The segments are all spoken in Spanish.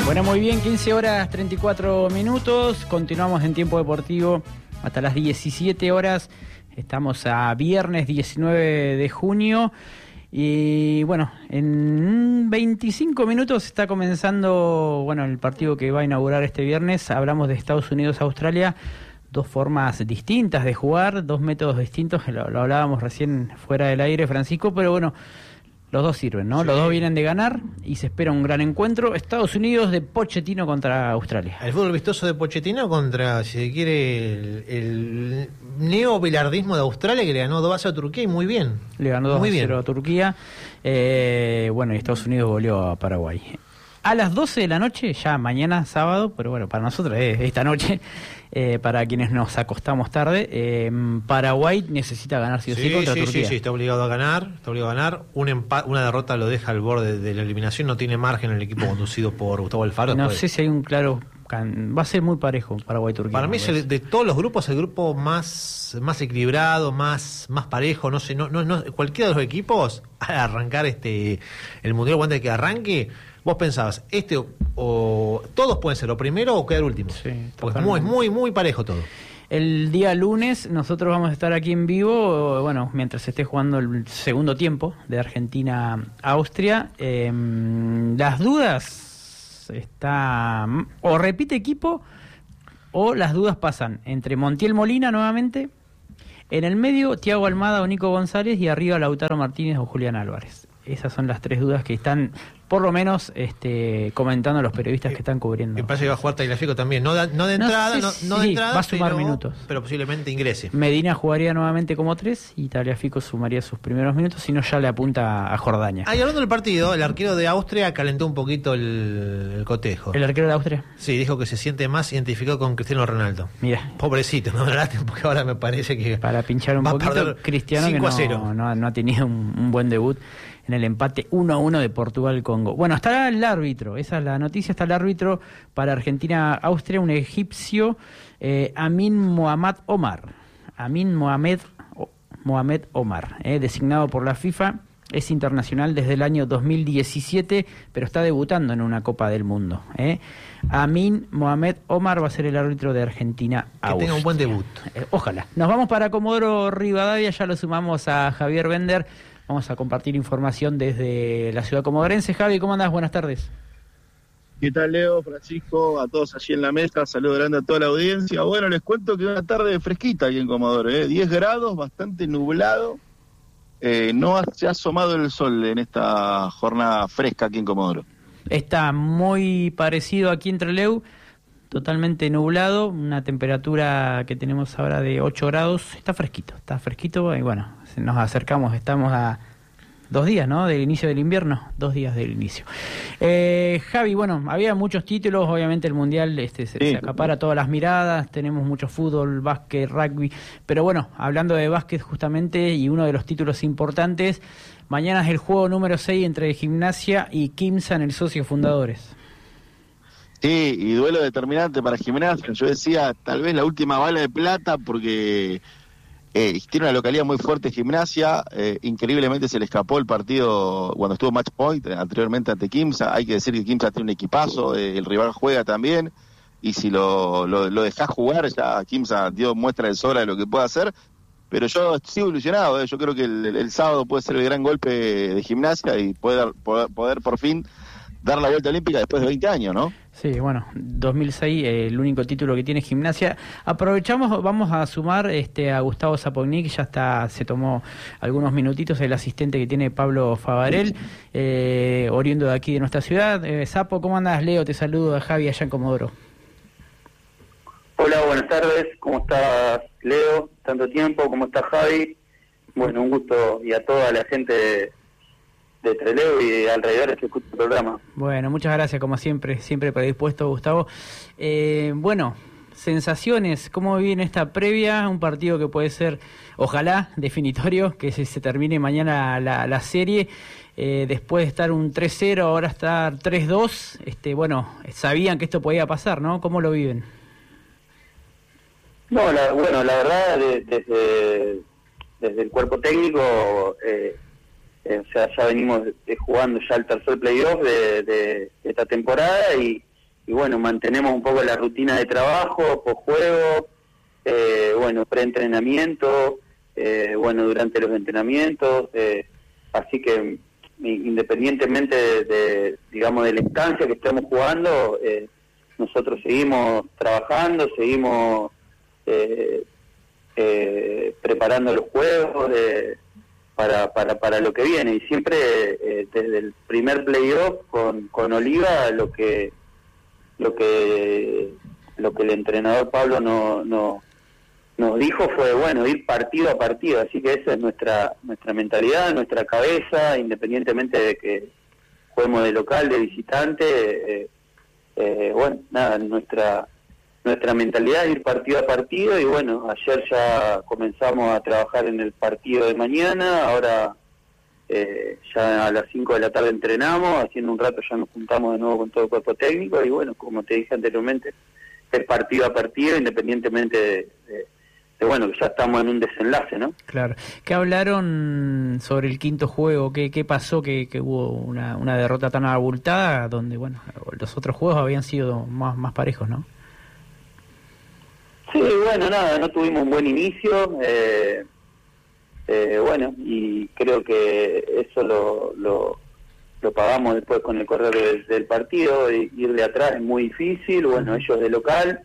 Bueno, muy bien, 15 horas 34 minutos, continuamos en tiempo deportivo hasta las 17 horas, estamos a viernes 19 de junio y bueno, en 25 minutos está comenzando el partido que va a inaugurar este viernes. Hablamos de Estados Unidos-Australia, dos formas distintas de jugar, dos métodos distintos, lo hablábamos recién fuera del aire, Francisco, pero bueno, los dos sirven, ¿no? Sí. Los dos vienen de ganar y se espera un gran encuentro. Estados Unidos de Pochettino contra Australia. El fútbol vistoso de Pochettino contra, si se quiere, el neobilardismo de Australia, que le ganó 2-0 a Turquía y muy bien. Le ganó 2-0 a Turquía. Y Estados Unidos goleó a Paraguay. A las 12 de la noche, ya mañana sábado, pero bueno, para nosotros es esta noche, para quienes nos acostamos tarde, Paraguay necesita ganar sí o sí contra Turquía. Sí, está obligado a ganar. Una derrota lo deja al borde de la eliminación, no tiene margen el equipo conducido por Gustavo Alfaro. No sé si hay un claro... Va a ser muy parejo Paraguay-Turquía. Para mí es de todos los grupos el grupo más equilibrado, más parejo. No sé, no cualquiera de los equipos al arrancar el mundial, antes de que arranque, vos pensabas o todos pueden ser o primero o quedar último. Sí, porque es muy parejo todo. El día lunes nosotros vamos a estar aquí en vivo, mientras se esté jugando el segundo tiempo de Argentina-Austria. Las dudas está o repite equipo o las dudas pasan entre Montiel Molina nuevamente, en el medio Thiago Almada o Nico González y arriba Lautaro Martínez o Julián Álvarez. Esas son las tres dudas que están, por lo menos, comentando los periodistas que están cubriendo. Me parece que va a jugar Tagliafico también, no de entrada, no de entrada, va a sumar minutos. Pero posiblemente ingrese. Medina jugaría nuevamente como 3 y Tagliafico sumaría sus primeros minutos, si no ya le apunta a Jordania. Y hablando del partido, el arquero de Austria calentó un poquito el cotejo. ¿El arquero de Austria? Sí, dijo que se siente más identificado con Cristiano Ronaldo. Mira. Pobrecito, no hablaste porque ahora me parece que para pinchar un poquito, Cristiano que no ha tenido un buen debut en el empate 1-1 de Portugal-Congo. Bueno, estará el árbitro, esa es la noticia, está el árbitro para Argentina-Austria, un egipcio, Amin Mohamed Omar, designado por la FIFA, es internacional desde el año 2017, pero está debutando en una Copa del Mundo. Amin Mohamed Omar va a ser el árbitro de Argentina-Austria. Que tenga un buen debut. Ojalá. Nos vamos para Comodoro Rivadavia, ya lo sumamos a Javier Bender. Vamos a compartir información desde la ciudad comodorense. Javi, ¿cómo andás? Buenas tardes. ¿Qué tal, Leo, Francisco? A todos allí en la mesa, saludo grande a toda la audiencia. Bueno, les cuento que una tarde fresquita aquí en Comodoro, 10 grados, bastante nublado. No se ha asomado el sol en esta jornada fresca aquí en Comodoro. Está muy parecido aquí en Trelew, totalmente nublado, una temperatura que tenemos ahora de 8 grados, está fresquito y bueno, nos acercamos, estamos a 2 días, ¿no?, del inicio del invierno, 2 días del inicio. Javi, había muchos títulos, obviamente el Mundial se acapara todas las miradas, tenemos mucho fútbol, básquet, rugby, pero bueno, hablando de básquet justamente, y uno de los títulos importantes, mañana es el juego número 6 entre Gimnasia y Quimsa en el Socio Fundadores. Sí, y duelo determinante para Gimnasia. Yo decía, tal vez la última bala de plata, porque tiene una localidad muy fuerte Gimnasia. Increíblemente se le escapó el partido cuando estuvo Match Point, anteriormente ante Quimsa. Hay que decir que Quimsa tiene un equipazo, el rival juega también, y si lo dejás jugar, ya Quimsa dio muestra de sobra de lo que puede hacer. Pero yo sigo ilusionado, yo creo que el sábado puede ser el gran golpe de Gimnasia y poder por fin dar la vuelta olímpica después de 20 años, ¿no? Sí, 2006, el único título que tiene Gimnasia. Aprovechamos, vamos a sumar a Gustavo Zapognic, ya se tomó algunos minutitos, el asistente que tiene Pablo Favarel, oriundo de aquí de nuestra ciudad. Sapo, ¿cómo andás? Leo, te saludo, a Javi allá en Comodoro. Hola, buenas tardes, ¿cómo estás, Leo? Tanto tiempo, ¿cómo estás, Javi? Bueno, un gusto, y a toda la gente de Trelew y de alrededores que escucha el programa. Bueno, muchas gracias, como siempre predispuesto, Gustavo. Sensaciones, ¿cómo viene esta previa? Un partido que puede ser, ojalá, definitorio, que se termine mañana la serie. Después de estar un 3-0, ahora estar 3-2, sabían que esto podía pasar, ¿no? ¿Cómo lo viven? No, la verdad, desde el cuerpo técnico, ya venimos jugando ya el tercer playoff de esta temporada, y bueno, mantenemos un poco la rutina de trabajo, posjuego, bueno, preentrenamiento, bueno, durante los entrenamientos, así que independientemente digamos, de la instancia que estemos jugando, nosotros seguimos trabajando, seguimos preparando los juegos para lo que viene, y siempre desde el primer playoff con Oliva lo que el entrenador Pablo nos dijo fue, bueno, ir partido a partido, así que esa es nuestra mentalidad, nuestra cabeza, independientemente de que juguemos de local, de visitante, bueno, nada, nuestra mentalidad es ir partido a partido, y bueno, ayer ya comenzamos a trabajar en el partido de mañana, ahora ya a las 5 de la tarde entrenamos, haciendo un rato ya nos juntamos de nuevo con todo el cuerpo técnico, y bueno, como te dije anteriormente, es partido a partido, independientemente de bueno, que ya estamos en un desenlace, ¿no? Claro. ¿Qué hablaron sobre el quinto juego? ¿Qué pasó que hubo una derrota tan abultada, donde, bueno, los otros juegos habían sido más parejos, ¿no? Sí, bueno, nada, no tuvimos un buen inicio, bueno, y creo que eso lo pagamos después con el correr del partido. Ir de atrás es muy difícil, bueno, ellos de local,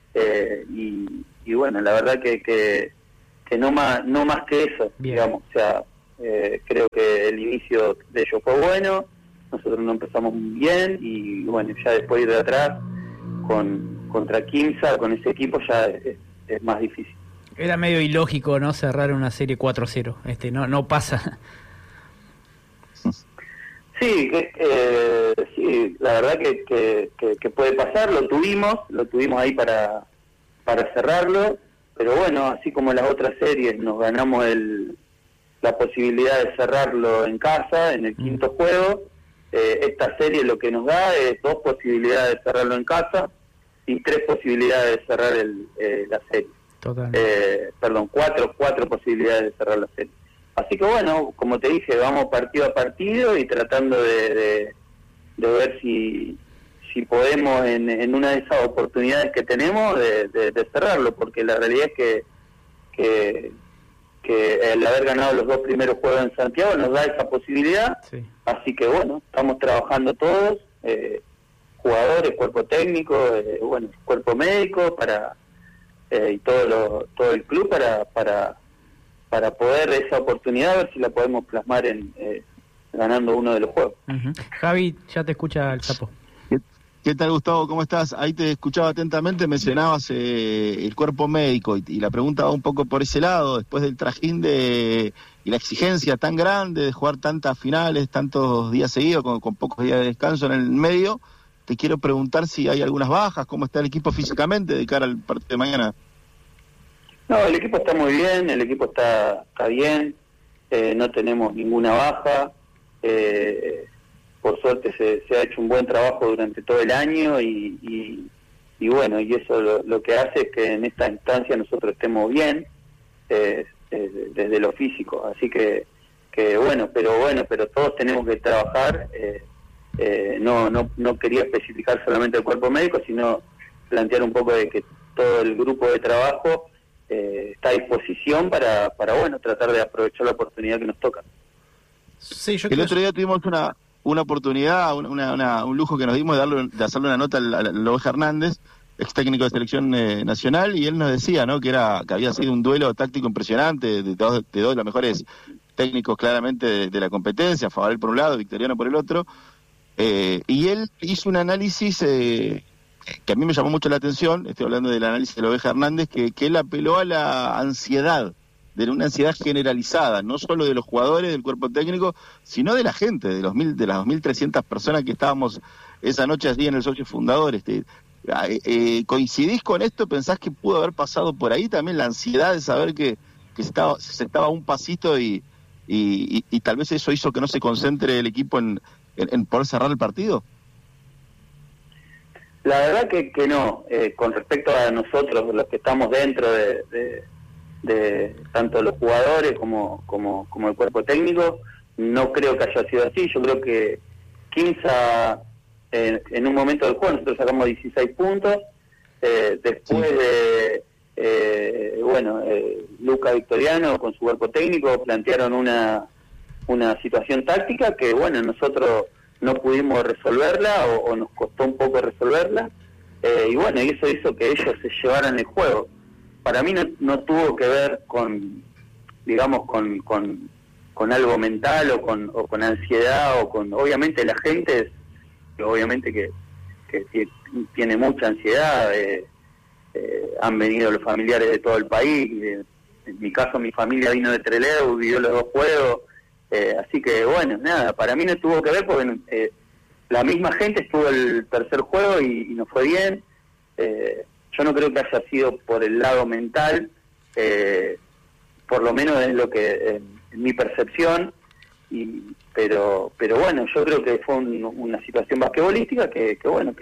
y bueno, la verdad que no más que eso. Bien. Digamos, o sea, creo que el inicio de ellos fue bueno, nosotros no empezamos muy bien, y bueno, ya después ir de atrás contra Quimsa, con ese equipo ya es más difícil. Era medio ilógico, ¿no?, cerrar una serie 4-0, no pasa. Sí, sí, la verdad que puede pasar, lo tuvimos ahí para cerrarlo, pero bueno, así como las otras series nos ganamos la posibilidad de cerrarlo en casa, en el quinto juego, esta serie lo que nos da es 2 posibilidades de cerrarlo en casa y 3 posibilidades de cerrar la serie. Perdón, 4 posibilidades de cerrar la serie. Así que bueno, como te dije, vamos partido a partido y tratando de ver si podemos en una de esas oportunidades que tenemos de cerrarlo, porque la realidad es que el haber ganado los 2 primeros juegos en Santiago nos da esa posibilidad. Sí. Así que bueno, estamos trabajando todos, jugadores, cuerpo técnico, bueno, cuerpo médico, y todo el club para poder esa oportunidad, a ver si la podemos plasmar en ganando uno de los juegos. Uh-huh. Javi, ya te escucha el Sapo. ¿Qué tal, Gustavo? ¿Cómo estás? Ahí te escuchaba atentamente, mencionabas el cuerpo médico, y la pregunta va un poco por ese lado, después del trajín y la exigencia tan grande de jugar tantas finales, tantos días seguidos, con pocos días de descanso en el medio, te quiero preguntar si hay algunas bajas, cómo está el equipo físicamente de cara al partido de mañana. No, el equipo está muy bien, el equipo está bien, no tenemos ninguna baja, por suerte se ha hecho un buen trabajo durante todo el año, y bueno, y eso lo que hace es que en esta instancia nosotros estemos bien desde lo físico, así que bueno, pero todos tenemos que trabajar, no quería especificar solamente el cuerpo médico, sino plantear un poco de que todo el grupo de trabajo está a disposición para bueno, tratar de aprovechar la oportunidad que nos toca. Sí, el otro día tuvimos una oportunidad, un lujo que nos dimos de hacerle una nota al Oveja Hernández, ex técnico de selección nacional, y él nos decía, ¿no?, que había sido un duelo táctico impresionante de dos de los mejores técnicos claramente de la competencia, Fabel por un lado, Victoriano por el otro, y él hizo un análisis que a mí me llamó mucho la atención. Estoy hablando del análisis de la Oveja Hernández, que él apeló a la ansiedad, de una ansiedad generalizada, no solo de los jugadores, del cuerpo técnico, sino de la gente, de las 2.300 personas que estábamos esa noche allí en el socio fundador. ¿Coincidís con esto? ¿Pensás que pudo haber pasado por ahí también la ansiedad de saber que se estaba a un pasito y tal vez eso hizo que no se concentre el equipo en poder cerrar el partido? La verdad que no, con respecto a nosotros, los que estamos dentro de tanto los jugadores como el cuerpo técnico, no creo que haya sido así. Yo creo que Quimsa en un momento del juego nosotros sacamos 16 puntos, después de Luca Victoriano con su cuerpo técnico plantearon una situación táctica que nosotros no pudimos resolverla o nos costó un poco resolverla, y eso hizo que ellos se llevaran el juego. Para mí no tuvo que ver con algo mental o con ansiedad obviamente la gente que tiene mucha ansiedad, han venido los familiares de todo el país, en mi caso mi familia vino de Trelew, vivió los 2 juegos, así que para mí no tuvo que ver porque la misma gente estuvo el tercer juego y nos fue bien. Yo no creo que haya sido por el lado mental, por lo menos es lo que en mi percepción, pero yo creo que fue una situación basquetbolística que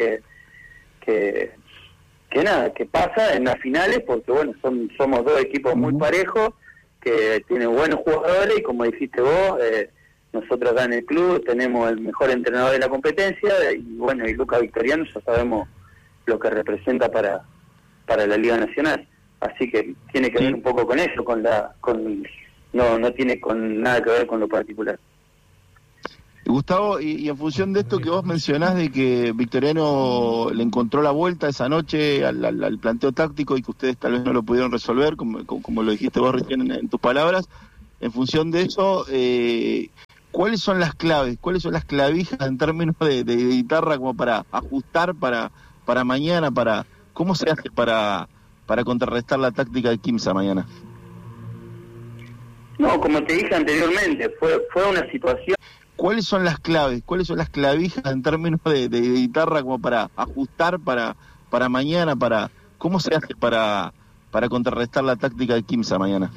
pasa en las finales, porque somos 2 equipos muy parejos que tienen buenos jugadores y como dijiste vos, nosotros acá en el club tenemos el mejor entrenador de la competencia y Luca Victoriano ya sabemos lo que representa para la Liga Nacional, así que tiene que ver un poco con eso, no tiene nada que ver con lo particular. Gustavo, y en función de esto que vos mencionás de que Victoriano le encontró la vuelta esa noche al planteo táctico y que ustedes tal vez no lo pudieron resolver, como lo dijiste vos recién en tus palabras, en función de eso, ¿cuáles son las claves, cuáles son las clavijas en términos de guitarra como para ajustar para mañana, cómo se hace para contrarrestar la táctica de Quimsa mañana? No, como te dije anteriormente, fue una situación. ¿Cuáles son las claves, cuáles son las clavijas en términos de guitarra como para ajustar para mañana, cómo se hace para contrarrestar la táctica de Quimsa mañana?